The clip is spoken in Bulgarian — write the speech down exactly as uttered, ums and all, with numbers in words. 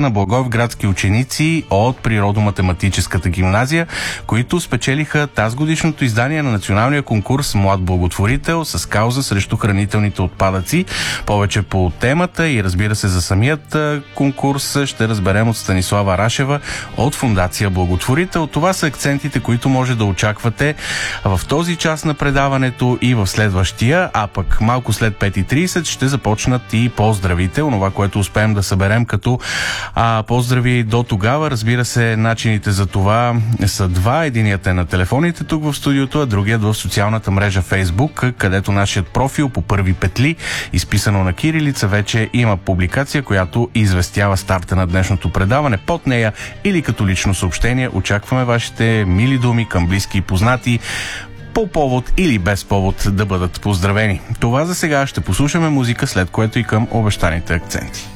на благоевградски ученици от Природо-математическата гимназия, които спечелиха тазгодишното издание на националния конкурс Млад благотворител с кауза срещу хранителните отпадъци. Повече по темата и разбира се за самият конкурс ще разберем от Станислава Рашева от Фондация Благотворител. Това са акцентите, които може да очаквате в този час на предаването и в следващия, а пък малко след пет и трийсет ще започнат и поздравите, онова, което успеем да съберем като а, поздрави до тогава. Разбира се, начините за това са два. Единият е на телефоните тук в студиото, а другият в социалната мрежа Facebook, където нашият профил по първи петли, изписано на кирилица, вече има публикация, която известява старта на днешното предаване. Под нея или като лично съобщение очакваме вашите мили думи към близки и познати, по повод или без повод да бъдат поздравени. Това за сега, ще послушаме музика, след което и към обещаните акценти.